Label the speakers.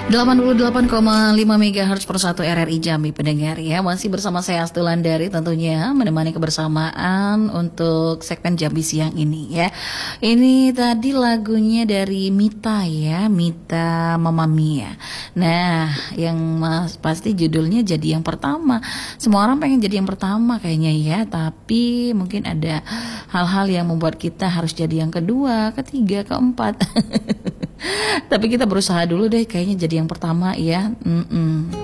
Speaker 1: 88,5 MHz per 1 RRI Jambi pendengar ya. Masih bersama saya Astulandari tentunya menemani kebersamaan untuk segmen Jambi siang ini ya. Ini tadi lagunya dari Mita ya, Mita Mamma Mia. Nah, yang pasti judulnya Jadi Yang Pertama. Semua orang pengen jadi yang pertama kayaknya ya, tapi mungkin ada hal-hal yang membuat kita harus jadi yang kedua, ketiga, keempat. Tapi kita berusaha dulu deh kayaknya jadi yang pertama ya.